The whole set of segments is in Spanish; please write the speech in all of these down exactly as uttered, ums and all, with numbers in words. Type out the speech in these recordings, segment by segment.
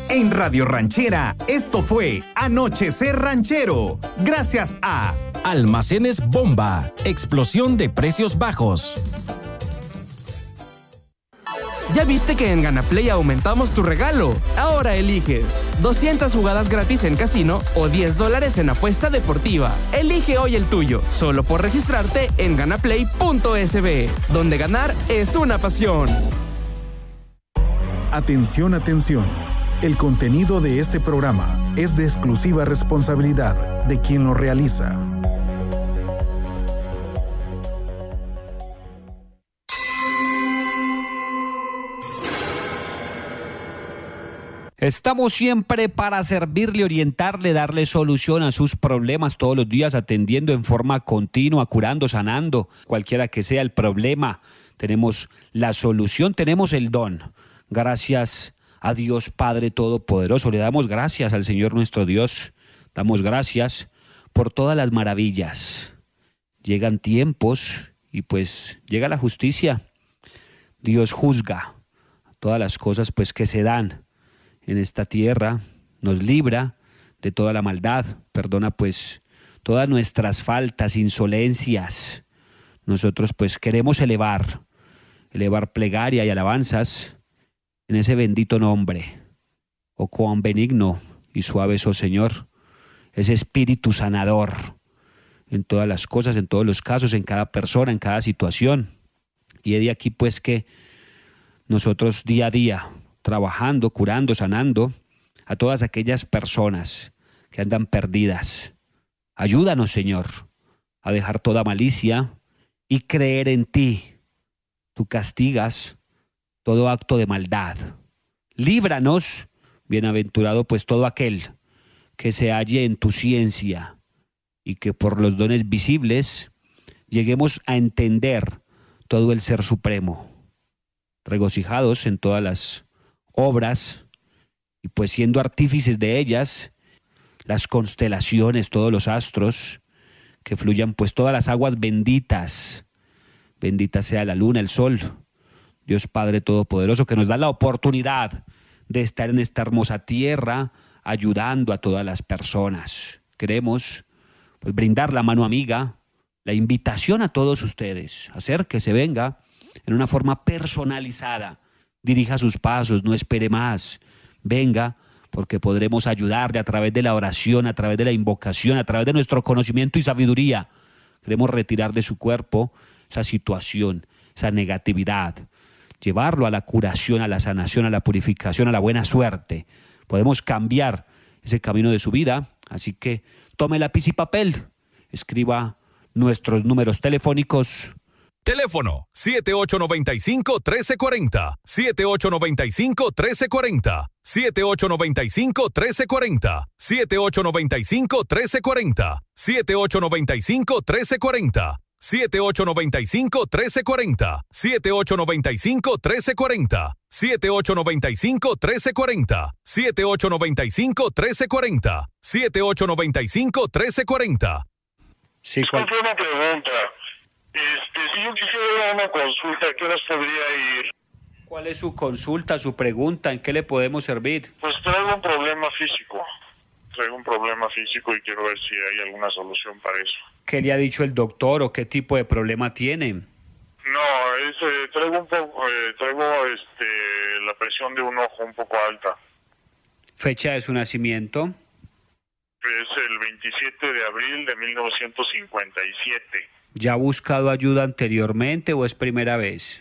En Radio Ranchera, esto fue Anochecer Ranchero. Gracias a Almacenes Bomba, explosión de precios bajos. ¿Ya viste que en GanaPlay aumentamos tu regalo? Ahora eliges doscientas jugadas gratis en casino o diez dólares en apuesta deportiva. Elige hoy el tuyo, solo por registrarte en ganaplay punto es be, donde ganar es una pasión. Atención, atención. El contenido de este programa es de exclusiva responsabilidad de quien lo realiza. Estamos siempre para servirle, orientarle, darle solución a sus problemas todos los días, atendiendo en forma continua, curando, sanando, cualquiera que sea el problema. Tenemos la solución, tenemos el don. Gracias a Dios Padre Todopoderoso. Le damos gracias al Señor nuestro Dios. Damos gracias por todas las maravillas. Llegan tiempos y pues llega la justicia. Dios juzga todas las cosas pues que se dan en esta tierra, nos libra de toda la maldad, perdona pues todas nuestras faltas, insolencias. Nosotros pues queremos elevar, elevar plegaria y alabanzas en ese bendito nombre. Oh, cuán benigno y suave sos, Señor, ese espíritu sanador en todas las cosas, en todos los casos, en cada persona, en cada situación. Y es de aquí pues que nosotros día a día, trabajando, curando, sanando a todas aquellas personas que andan perdidas. Ayúdanos, Señor, a dejar toda malicia y creer en ti. Tú castigas todo acto de maldad. Líbranos, bienaventurado pues todo aquel que se halle en tu ciencia y que por los dones visibles lleguemos a entender todo el Ser Supremo. Regocijados en todas las obras y pues siendo artífices de ellas, las constelaciones, todos los astros, que fluyan pues todas las aguas benditas, bendita sea la luna, el sol, Dios Padre Todopoderoso, que nos da la oportunidad de estar en esta hermosa tierra ayudando a todas las personas. Queremos pues brindar la mano amiga, la invitación a todos ustedes, hacer que se venga en una forma personalizada. Dirija sus pasos, no espere más. Venga, porque podremos ayudarle a través de la oración, a través de la invocación, a través de nuestro conocimiento y sabiduría. Queremos retirar de su cuerpo esa situación, esa negatividad, llevarlo a la curación, a la sanación, a la purificación, a la buena suerte. Podemos cambiar ese camino de su vida, así que tome lápiz y papel, escriba nuestros números telefónicos. Teléfono siete ocho nueve cinco, uno tres cuatro cero, siete ocho nueve cinco, uno tres cuatro cero, siete ocho nueve cinco, uno tres cuatro cero, siete ocho nueve cinco, uno tres cuatro cero, siete ocho nueve cinco, uno tres cuatro cero, siete ocho nueve cinco, uno tres cuatro cero, siete ocho nueve cinco, uno tres cuatro cero, siete ocho nueve cinco, uno tres cuatro cero, siete ocho nueve cinco, uno tres cuatro cero, siete ocho nueve cinco, uno tres cuatro cero. Sí, ¿cuál? Una pregunta. Este, si yo quisiera una consulta, ¿a qué horas podría ir? ¿Cuál es su consulta, su pregunta? ¿En qué le podemos servir? Pues traigo un problema físico. Traigo un problema físico y quiero ver si hay alguna solución para eso. ¿Qué le ha dicho el doctor o qué tipo de problema tiene? No, es, eh, traigo un poco, eh, traigo este, la presión de un ojo un poco alta. ¿Fecha de su nacimiento? Es el veintisiete de abril de mil novecientos cincuenta y siete. ¿Ya ha buscado ayuda anteriormente o es primera vez?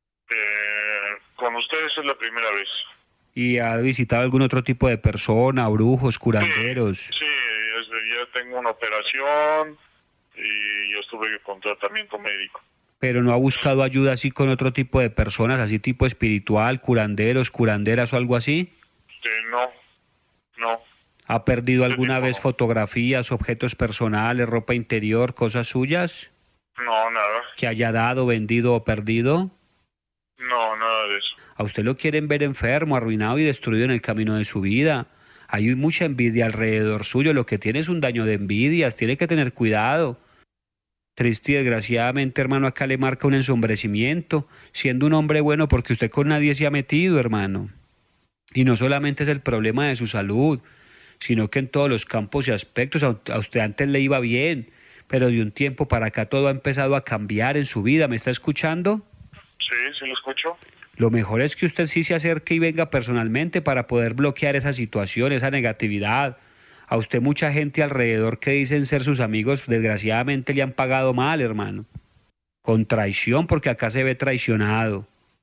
Eh, con ustedes es la primera vez. ¿Y ha visitado algún otro tipo de persona, brujos, curanderos? Sí, sí, ya tengo una operación y yo estuve con tratamiento médico. ¿Pero no ha buscado ayuda así con otro tipo de personas, así tipo espiritual, curanderos, curanderas o algo así? Eh, no, no. ¿Ha perdido alguna vez fotografías, objetos personales, ropa interior, cosas suyas? No, nada. ¿Que haya dado, vendido o perdido? No, nada de eso. A usted lo quieren ver enfermo, arruinado y destruido en el camino de su vida. Hay mucha envidia alrededor suyo, lo que tiene es un daño de envidias, tiene que tener cuidado. Triste y desgraciadamente, hermano, acá le marca un ensombrecimiento, siendo un hombre bueno porque usted con nadie se ha metido, hermano. Y no solamente es el problema de su salud, sino que en todos los campos y aspectos. A usted antes le iba bien, pero de un tiempo para acá todo ha empezado a cambiar en su vida. ¿Me está escuchando? Sí, sí lo escucho. Lo mejor es que usted sí se acerque y venga personalmente para poder bloquear esa situación, esa negatividad. A usted mucha gente alrededor que dicen ser sus amigos, desgraciadamente le han pagado mal, hermano. Con traición, porque acá se ve traicionado.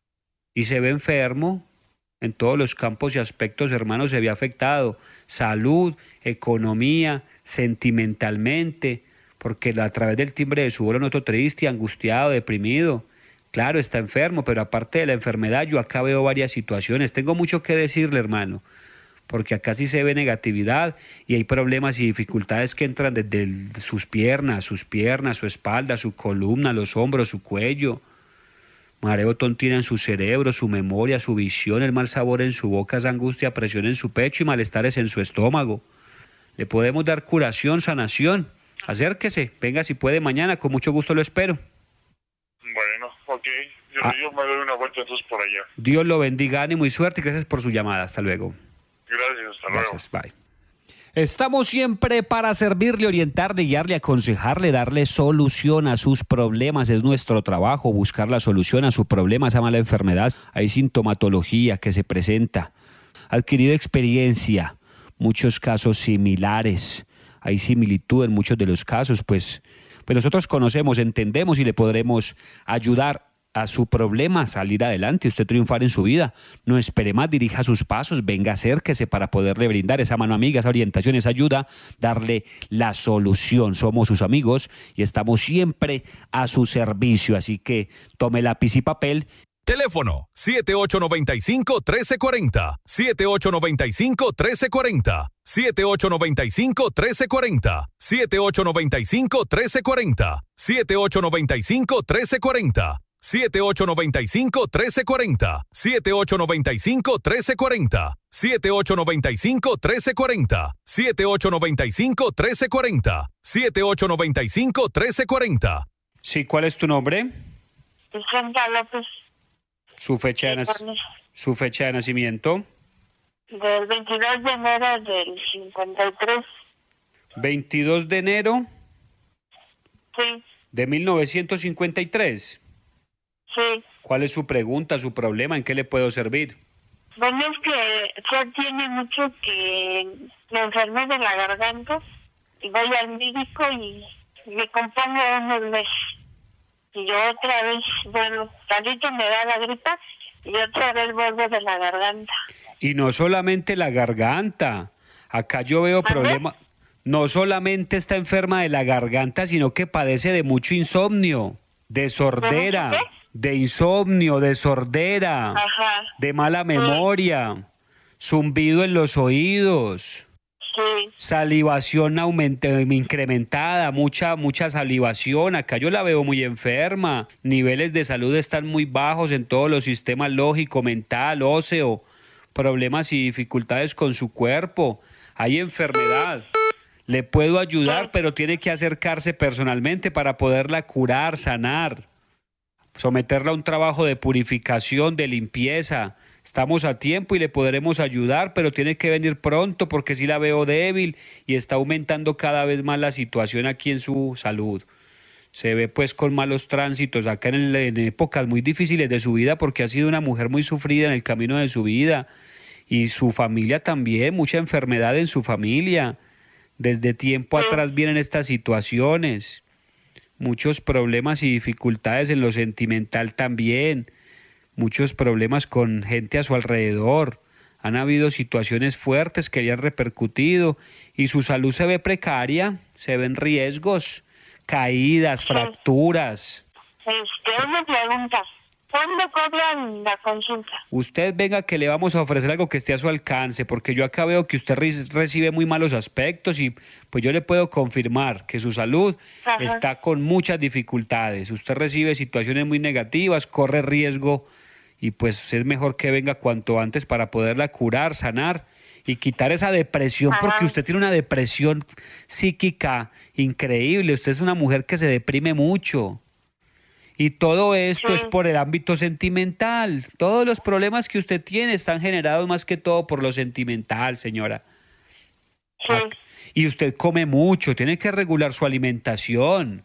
Y se ve enfermo. En todos los campos y aspectos, hermano, se ve afectado. Salud, economía, sentimentalmente, porque a través del timbre de su voz lo noto triste, angustiado, deprimido. Claro, está enfermo, pero aparte de la enfermedad, yo acá veo varias situaciones. Tengo mucho que decirle, hermano, porque acá sí se ve negatividad y hay problemas y dificultades que entran desde el, sus piernas, sus piernas, su espalda, su columna, los hombros, su cuello. Mareo, tontina en su cerebro, su memoria, su visión, el mal sabor en su boca, esa angustia, presión en su pecho y malestares en su estómago. Le podemos dar curación, sanación. Acérquese, venga si puede mañana, con mucho gusto lo espero. Bueno, ok, yo, Ah. yo me doy una vuelta entonces por allá. Dios lo bendiga, ánimo y suerte y gracias por su llamada. Hasta luego. Gracias, hasta luego. Gracias, bye. Estamos siempre para servirle, orientarle, guiarle, aconsejarle, darle solución a sus problemas. Es nuestro trabajo buscar la solución a su problema, a esa mala enfermedad. Hay sintomatología que se presenta. Adquirido experiencia, muchos casos similares. Hay similitud en muchos de los casos, pues, pues nosotros conocemos, entendemos y le podremos ayudar a su problema a salir adelante, usted triunfar en su vida. No espere más, dirija sus pasos, venga, acérquese para poderle brindar esa mano amiga, esa orientación, esa ayuda, darle la solución. Somos sus amigos y estamos siempre a su servicio, así que tome lápiz y papel. Teléfono siete ocho nueve cinco, uno tres cuatro cero, siete ocho nueve cinco, uno tres cuatro cero, siete ocho nueve cinco, uno tres cuatro cero, siete ocho nueve cinco, uno tres cuatro cero, siete ocho nueve cinco, uno tres cuatro cero, siete ocho nueve cinco, uno tres cuatro cero, siete ocho nueve cinco, uno tres cuatro cero, siete ocho nueve cinco, uno tres cuatro cero, siete ocho nueve cinco, uno tres cuatro cero, siete ocho nueve cinco, uno tres cuatro cero. Sí, ¿cuál es tu nombre? Sandra López. Su fecha de, nac- su fecha de nacimiento. Del veintidós de enero del cincuenta y tres. veintidós de enero Sí, de mil novecientos cincuenta y tres. sí. ¿Cuál es su pregunta, su problema? ¿En qué le puedo servir? Bueno, es que ya tiene mucho que me enfermé de la garganta y voy al médico y me compongo unos meses. Y yo otra vez, bueno, tantito me da la gripa y otra vez vuelvo de la garganta. Y no solamente la garganta. Acá yo veo problema. No solamente está enferma de la garganta, sino que padece de mucho insomnio, de sordera, ¿De mucho de insomnio, de sordera, Ajá, de mala memoria, zumbido en los oídos, sí. salivación aumenta, incrementada, mucha, mucha salivación. Acá yo la veo muy enferma. Niveles de salud están muy bajos en todos los sistemas lógico, mental, óseo, problemas y dificultades con su cuerpo. Hay enfermedad. Le puedo ayudar, pero tiene que acercarse personalmente para poderla curar, sanar, someterla a un trabajo de purificación, de limpieza. Estamos a tiempo y le podremos ayudar, pero tiene que venir pronto porque sí la veo débil y está aumentando cada vez más la situación aquí en su salud. Se ve pues con malos tránsitos acá en, el, en épocas muy difíciles de su vida porque ha sido una mujer muy sufrida en el camino de su vida y su familia también, mucha enfermedad en su familia. Desde tiempo atrás vienen estas situaciones, muchos problemas y dificultades en lo sentimental también, muchos problemas con gente a su alrededor. Han habido situaciones fuertes que le han repercutido y su salud se ve precaria, se ven riesgos, caídas, fracturas. Este, una pregunta. ¿Cuándo cobran la consulta? Usted venga que le vamos a ofrecer algo que esté a su alcance, porque yo acá veo que usted re- recibe muy malos aspectos y pues yo le puedo confirmar que su salud Ajá. está con muchas dificultades. Usted recibe situaciones muy negativas, corre riesgo y pues es mejor que venga cuanto antes para poderla curar, sanar y quitar esa depresión, Ajá. porque usted tiene una depresión psíquica increíble. Usted es una mujer que se deprime mucho. Y todo esto Sí. es por el ámbito sentimental. Todos los problemas que usted tiene están generados más que todo por lo sentimental, señora. Sí. Y usted come mucho, tiene que regular su alimentación,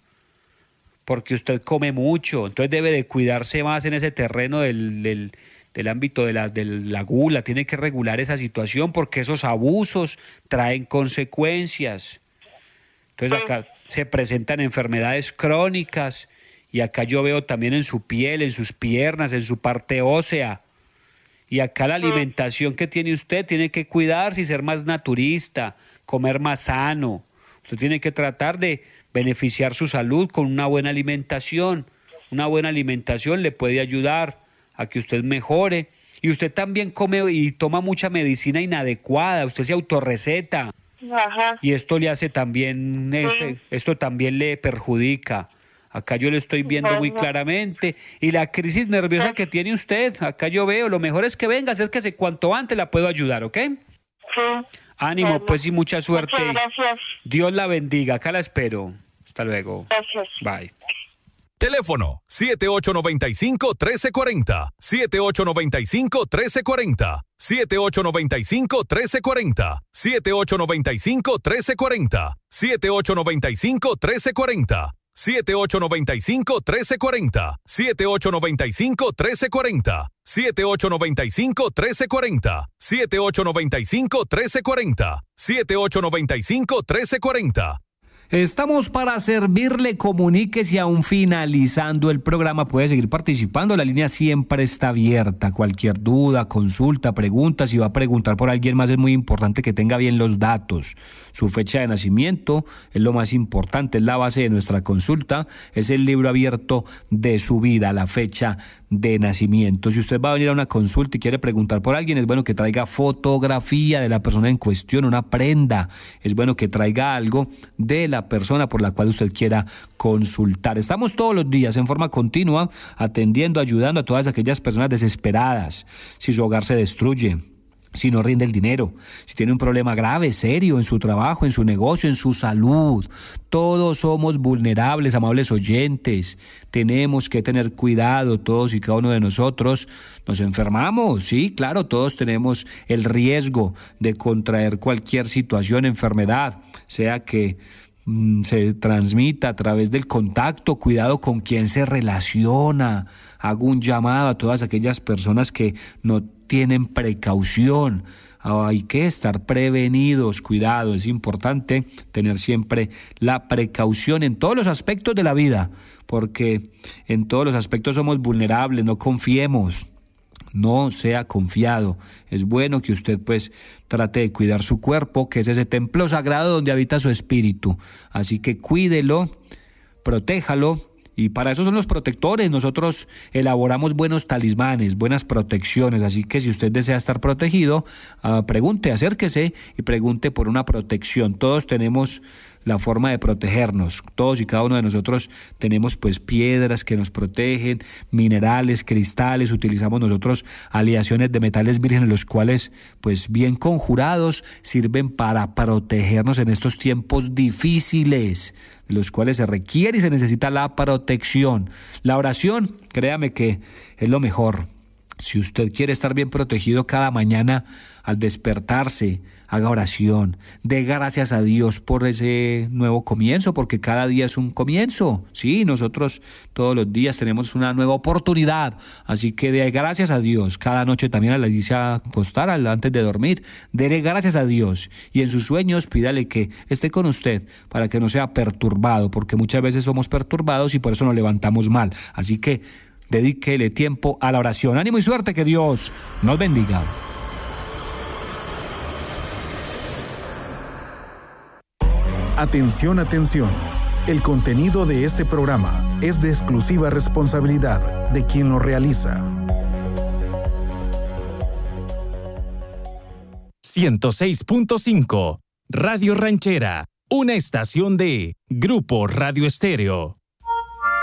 porque usted come mucho, entonces debe de cuidarse más en ese terreno del, del, del ámbito de la, de la gula, tiene que regular esa situación porque esos abusos traen consecuencias. Entonces acá se presentan enfermedades crónicas y acá yo veo también en su piel, en sus piernas, en su parte ósea. Y acá la alimentación que tiene usted tiene que cuidarse y ser más naturista, comer más sano. Usted tiene que tratar de beneficiar su salud con una buena alimentación. Una buena alimentación le puede ayudar a que usted mejore. Y usted también come y toma mucha medicina inadecuada, usted se autorreceta. Ajá. Y esto le hace también, ese- esto también le perjudica. Acá yo lo estoy viendo muy Bueno. claramente. Y la crisis nerviosa que tiene usted, acá yo veo, lo mejor es que venga, acérquese cuanto antes, la puedo ayudar, ¿ok? Sí. Ánimo, Bueno. pues, y mucha suerte. Muchas gracias. Dios la bendiga, acá la espero. Hasta luego. Gracias. Bye. Teléfono siete ocho nueve cinco, uno tres cuatro cero, siete ocho nueve cinco, uno tres cuatro cero, siete ocho nueve cinco, uno tres cuatro cero, siete ocho nueve cinco, uno tres cuatro cero, siete ocho nueve cinco, uno tres cuatro cero, siete ocho nueve cinco, uno tres cuatro cero, siete ocho nueve cinco, uno tres cuatro cero, siete ocho nueve cinco, uno tres cuatro cero, siete ocho nueve cinco, uno tres cuatro cero, siete ocho nueve cinco, uno tres cuatro cero. Estamos para servirle, comuníquese aún finalizando el programa, puede seguir participando, la línea siempre está abierta, cualquier duda, consulta, pregunta, si va a preguntar por alguien más es muy importante que tenga bien los datos, su fecha de nacimiento es lo más importante, es la base de nuestra consulta, es el libro abierto de su vida, la fecha de nacimiento. Si usted va a venir a una consulta y quiere preguntar por alguien, es bueno que traiga fotografía de la persona en cuestión, una prenda, es bueno que traiga algo de la persona por la cual usted quiera consultar. Estamos todos los días en forma continua atendiendo, ayudando a todas aquellas personas desesperadas. Si su hogar se destruye, si no rinde el dinero, si tiene un problema grave, serio en su trabajo, en su negocio, en su salud. Todos somos vulnerables, amables oyentes. Tenemos que tener cuidado, todos y cada uno de nosotros. Nos enfermamos, sí, claro, todos tenemos el riesgo de contraer cualquier situación, enfermedad, sea que se transmita a través del contacto, cuidado con quién se relaciona. Hago un llamado a todas aquellas personas que no tienen precaución. Hay que estar prevenidos, cuidado, es importante tener siempre la precaución en todos los aspectos de la vida, porque en todos los aspectos somos vulnerables, no confiemos. No sea confiado. Es bueno que usted pues trate de cuidar su cuerpo, que es ese templo sagrado donde habita su espíritu. Así que cuídelo, protéjalo. Y para eso son los protectores. Nosotros elaboramos buenos talismanes, buenas protecciones. Así que si usted desea estar protegido, uh, pregunte, acérquese y pregunte por una protección. Todos tenemos la forma de protegernos. Todos y cada uno de nosotros tenemos pues piedras que nos protegen, minerales, cristales. Utilizamos nosotros aleaciones de metales vírgenes, los cuales pues bien conjurados sirven para protegernos en estos tiempos difíciles, de los cuales se requiere y se necesita la protección. La oración, créame que es lo mejor. Si usted quiere estar bien protegido cada mañana al despertarse, haga oración, dé gracias a Dios por ese nuevo comienzo, porque cada día es un comienzo. Sí, nosotros todos los días tenemos una nueva oportunidad, así que dé gracias a Dios. Cada noche también a la dice acostar antes de dormir, dé gracias a Dios y en sus sueños pídale que esté con usted para que no sea perturbado, porque muchas veces somos perturbados y por eso nos levantamos mal. Así que dedíquele tiempo a la oración. Ánimo y suerte, que Dios nos bendiga. Atención, atención. El contenido de este programa es de exclusiva responsabilidad de quien lo realiza. ciento seis punto cinco Radio Ranchera, una estación de Grupo Radio Estéreo.